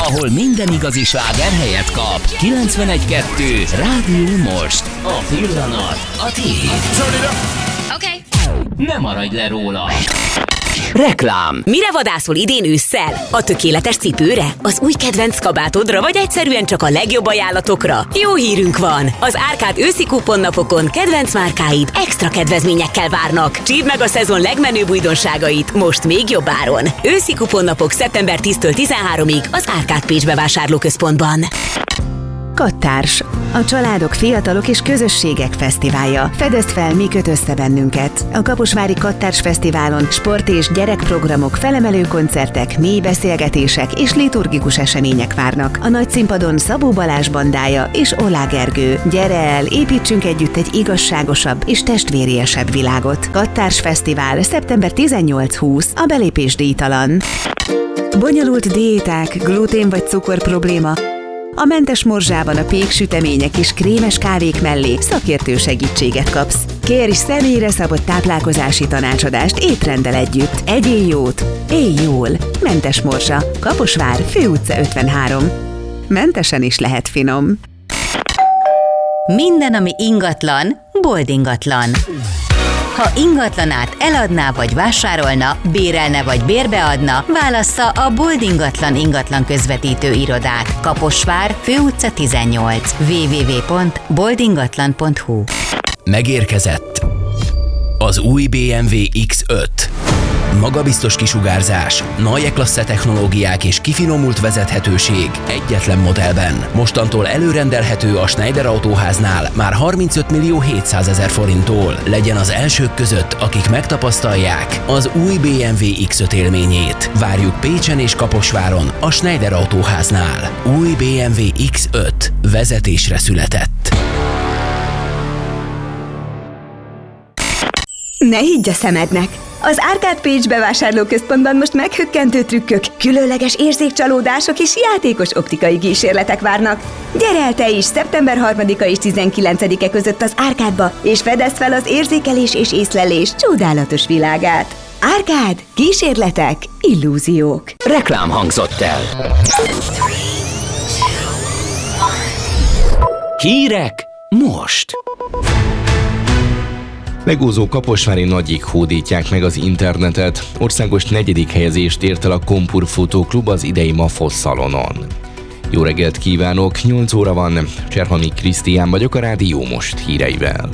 ahol minden igazi sláger helyet kap. 91.2 Rádió Most. A pillanat a tiéd. Okay. Ne maradj le róla. Reklám. Mire vadászol idén ősszel? A tökéletes cipőre? Az új kedvenc kabátodra, vagy egyszerűen csak a legjobb ajánlatokra? Jó hírünk van! Az Árkád őszi kuponnapokon kedvenc márkáid extra kedvezményekkel várnak. Csípd meg a szezon legmenőbb újdonságait most még jobb áron. Őszi kuponnapok szeptember 10-től 13-ig az Árkád Pécs bevásárlóközpontban. Kattárs. A családok, fiatalok és közösségek fesztiválja. Fedezd fel, mi köt össze bennünket. A Kaposvári Kattárs Fesztiválon sport- és gyerekprogramok, felemelő koncertek, mély beszélgetések és liturgikus események várnak. A nagy színpadon Szabó Balázs bandája és Olá Gergő. Gyere el, építsünk együtt egy igazságosabb és testvériesebb világot. Kattárs Fesztivál szeptember 18-20, a belépés díjtalan. Bonyolult diéták, glutén vagy cukor probléma? A Mentes Morzsában a péksütemények és krémes kávék mellé szakértő segítséget kapsz. Kérj személyre szabott táplálkozási tanácsadást étrenddel együtt. Egyél jót, élj jól. Mentes Morzsa, Kaposvár, Főutca 53. Mentesen is lehet finom. Minden, ami ingatlan, boldingatlan. Ha ingatlanát eladná vagy vásárolna, bérelne vagy bérbeadna, válassza a Bold Ingatlan ingatlan közvetítő irodát. Kaposvár, Főutca 18. www.boldingatlan.hu. Megérkezett az új BMW X5. Magabiztos kisugárzás, nagy E-klassze technológiák és kifinomult vezethetőség egyetlen modellben. Mostantól előrendelhető a Schneider Autóháznál már 35.700.000 forinttól. Legyen az elsők között, akik megtapasztalják az új BMW X5 élményét. Várjuk Pécsen és Kaposváron a Schneider Autóháznál. Új BMW X5 vezetésre született. Ne higgy a szemednek! Az Árkád Pécs bevásárlóközpontban most meghökkentő trükkök, különleges érzékcsalódások és játékos optikai kísérletek várnak. Gyere el te is szeptember 3-a és 19-e között az Árkádba, és fedezd fel az érzékelés és észlelés csodálatos világát. Árkád, kísérletek, illúziók. Reklám hangzott el. Hírek most. Legózó kaposvári nagyik hódítják meg az internetet. Országos 4. helyezést ért el a Kompur Fotóklub az idei MAFOS szalonon. Jó reggelt kívánok, 8 óra van, Cserhami Krisztián vagyok a Rádió Most híreivel.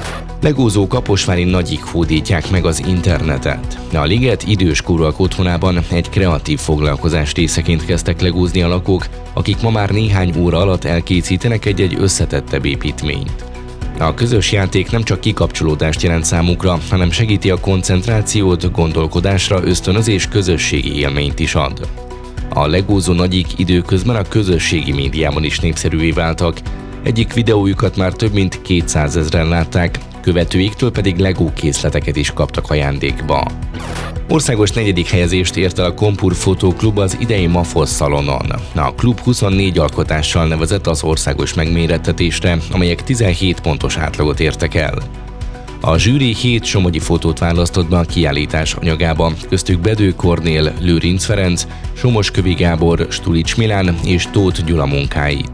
Legózó kaposvári nagyik hódítják meg az internetet. A liget időskorúak otthonában egy kreatív foglalkozás részeként kezdtek legózni a lakók, akik ma már néhány óra alatt elkészítenek egy összetettebb építményt. A közös játék nem csak kikapcsolódást jelent számukra, hanem segíti a koncentrációt, gondolkodásra ösztönöz és közösségi élményt is ad. A legózó nagyik időközben a közösségi médiában is népszerűvé váltak, egyik videójukat már több mint 200 000-en látták, követőiktől pedig Lego készleteket is kaptak ajándékba. Országos 4. helyezést ért el a Kompur Fotóklub az idei MAFOS szalonon. A klub 24 alkotással nevezett az országos megmérettetésre, amelyek 17 pontos átlagot értek el. A zsűri 7 somogyi fotót választott be a kiállítás anyagába, köztük Bedő Kornél, Lőrinc Ferenc, Somos-Kövi Gábor, Stulics Milán és Tóth Gyula munkáit.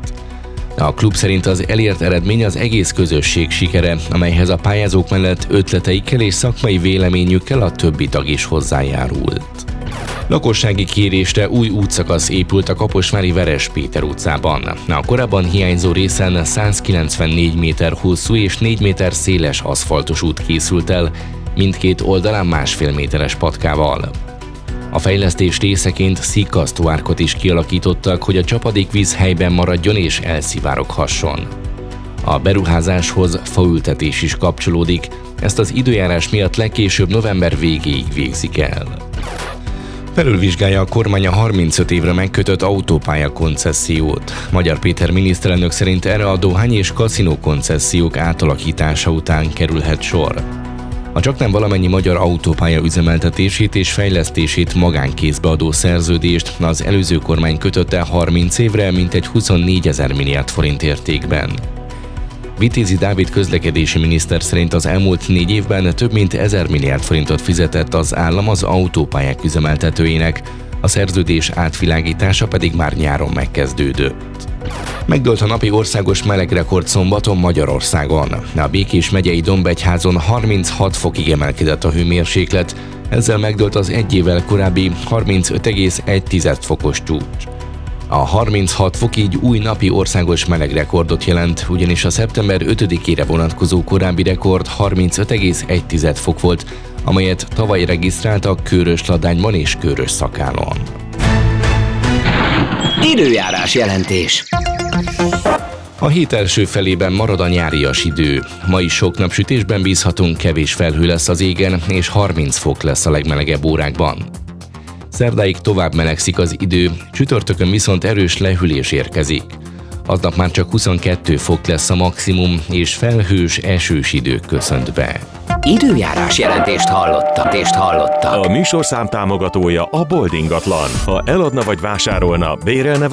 A klub szerint az elért eredmény az egész közösség sikere, amelyhez a pályázók mellett ötleteikkel és szakmai véleményükkel a többi tag is hozzájárult. Lakossági kérésre új útszakasz épült a kaposvári Veres Péter utcában. A korábban hiányzó részen 194 méter hosszú és 4 méter széles aszfaltos út készült el, mindkét oldalán 1,5 méteres patkával. A fejlesztés részeként szikasztóárkot is kialakítottak, hogy a csapadékvíz helyben maradjon és elszivároghasson. A beruházáshoz faültetés is kapcsolódik, ezt az időjárás miatt legkésőbb november végéig végzik el. Felülvizsgálja a kormány a 35 évre megkötött autópálya koncessziót. Magyar Péter miniszterelnök szerint erre a dohány és kaszinó koncesziók átalakítása után kerülhet sor. A csaknem valamennyi magyar autópálya üzemeltetését és fejlesztését magánkézbe adó szerződést az előző kormány kötötte 30 évre, mintegy 24 000 milliárd forint értékben. Vitézi Dávid közlekedési miniszter szerint az elmúlt 4 évben több mint 1000 milliárd forintot fizetett az állam az autópályák üzemeltetőinek, a szerződés átvilágítása pedig már nyáron megkezdődött. Megdőlt a napi országos melegrekord szombaton Magyarországon. A Békés megyei Dombegyházon 36 fokig emelkedett a hőmérséklet, ezzel megdőlt az egy évvel korábbi 35,1 fokos csúcs. A 36 fok így új napi országos melegrekordot jelent, ugyanis a szeptember 5-ére vonatkozó korábbi rekord 35,1 fok volt, amelyet tavaly regisztráltak Kőrösladányban és Kőrösszakálon. Időjárás jelentés. A hét első felében marad a nyárias idő. Ma is sok napsütésben bízhatunk, kevés felhő lesz az égen, és 30 fok lesz a legmelegebb órákban. Szerdáig tovább melegszik az idő, csütörtökön viszont erős lehűlés érkezik. Aznap már csak 22 fok lesz a maximum, és felhős, esős idők köszönt be. Időjárás jelentést hallottak. A műsorszám támogatója a Bold Ingatlan. Ha eladna vagy vásárolna, bérelne